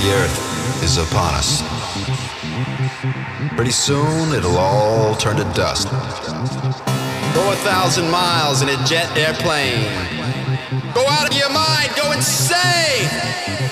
the earth is upon us. Pretty soon it'll all turn to dust. Go 1,000 miles in a jet airplane. Go out of your mind, go insane!